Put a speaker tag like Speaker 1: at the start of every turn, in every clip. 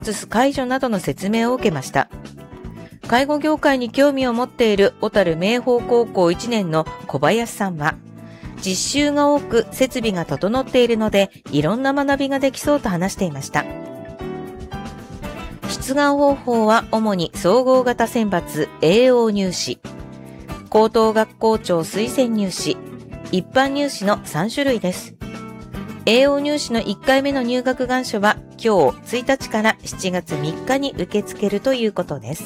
Speaker 1: 移す解除などの説明を受けました。介護業界に興味を持っている小樽明豊高校1年の小林さんは、実習が多く設備が整っているのでいろんな学びができそうと話していました。出願方法は主に総合型選抜、栄養入試、高等学校長推薦入試、一般入試の3種類です。栄養入試の1回目の入学願書は今日1日から7月3日に受け付けるということです。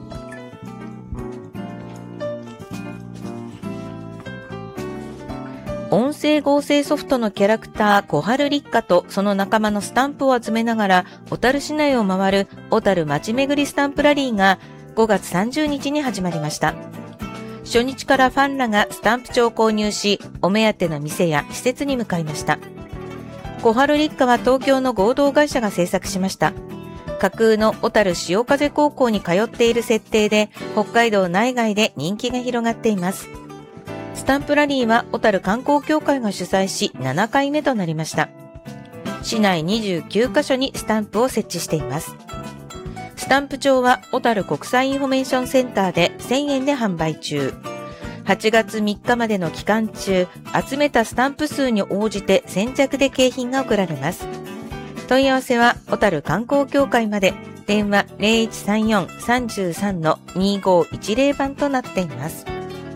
Speaker 1: 音声合成ソフトのキャラクター小春立花とその仲間のスタンプを集めながら小樽市内を回る小樽まちめぐりスタンプラリーが5月30日に始まりました。初日からファンらがスタンプ帳を購入し、お目当ての店や施設に向かいました。小春立花は東京の合同会社が制作しました。架空の小樽潮風高校に通っている設定で北海道内外で人気が広がっています。スタンプラリーは小樽観光協会が主催し7回目となりました。市内29カ所にスタンプを設置しています。スタンプ帳は小樽国際インフォメーションセンターで1000円で販売中。8月3日までの期間中、集めたスタンプ数に応じて先着で景品が贈られます。問い合わせは小樽観光協会まで、電話 0134-33-2510 番となっています。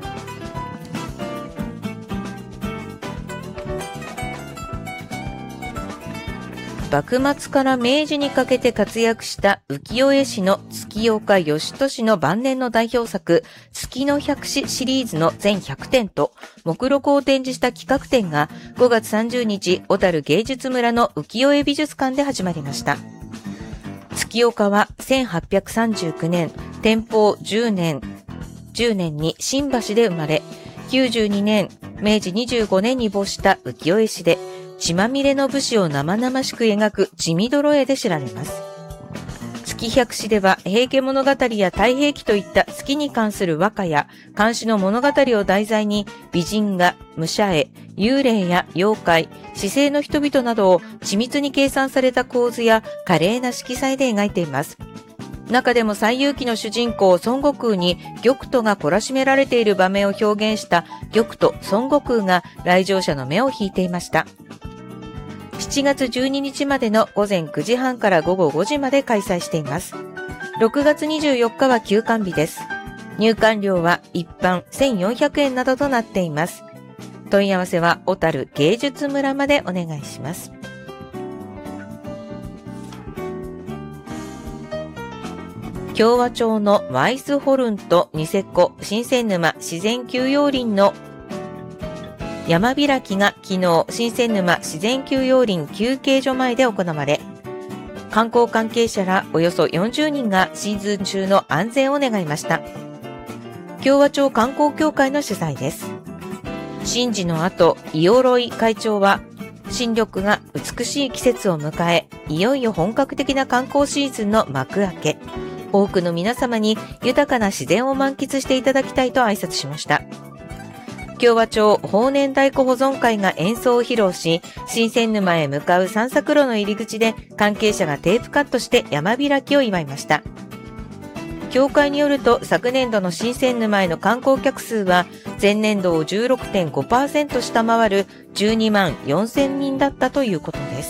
Speaker 1: 幕末から明治にかけて活躍した浮世絵師の月岡義俊の晩年の代表作、月の百詩シリーズの全100点と目録を展示した企画展が5月30日、小樽芸術村の浮世絵美術館で始まりました。月岡は1839年、天保10年に新橋で生まれ、92年、明治25年に没した浮世絵師で、血まみれの武士を生々しく描く地味泥絵で知られます。月百詩では平家物語や太平記といった月に関する和歌や漢詩の物語を題材に美人画、武者絵、幽霊や妖怪、死生の人々などを緻密に計算された構図や華麗な色彩で描いています。中でも西遊記の主人公孫悟空に玉兎が懲らしめられている場面を表現した玉兎孫悟空が来場者の目を引いていました。7月12日までの午前9時半から午後5時まで開催しています。6月24日は休館日です。入館料は一般1400円などとなっています。問い合わせは小樽芸術村までお願いします。共和町のワイスホルンとニセコ新仙沼自然休養林の山開きが昨日、新仙沼自然休養林休憩所前で行われ、観光関係者らおよそ40人がシーズン中の安全を願いました。共和町観光協会の主催です。神事の後、伊鎧会長は、新緑が美しい季節を迎え、いよいよ本格的な観光シーズンの幕開け、多くの皆様に豊かな自然を満喫していただきたいと挨拶しました。共和町法然太鼓保存会が演奏を披露し、新仙沼へ向かう散策路の入り口で関係者がテープカットして山開きを祝いました。協会によると昨年度の新仙沼への観光客数は前年度を 16.5% 下回る12万4000人だったということです。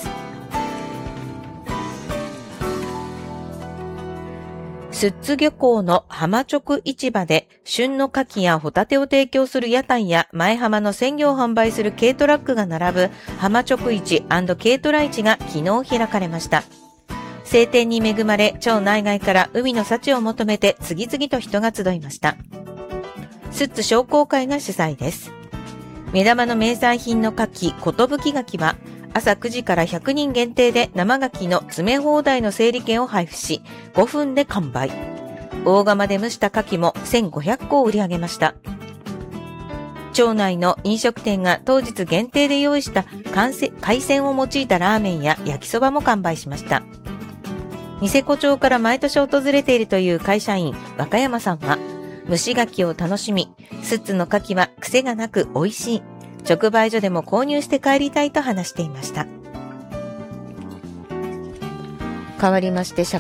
Speaker 1: 寿都漁港の浜直市場で旬の牡蠣やホタテを提供する屋台や前浜の鮮魚を販売する軽トラックが並ぶ浜直市&軽トラ市が昨日開かれました。晴天に恵まれ、町内外から海の幸を求めて次々と人が集いました。寿都商工会が主催です。目玉の名産品の牡蠣、寿牡蠣は朝9時から100人限定で生牡蠣の詰め放題の整理券を配布し、5分で完売。大釜で蒸した牡蠣も1500個を売り上げました。町内の飲食店が当日限定で用意した海鮮を用いたラーメンや焼きそばも完売しました。ニセコ町から毎年訪れているという会社員若山さんは、蒸し牡蠣を楽しみ、寿都の牡蠣は癖がなく美味しい。直売所でも購入して帰りたいと話していました。変わりまして社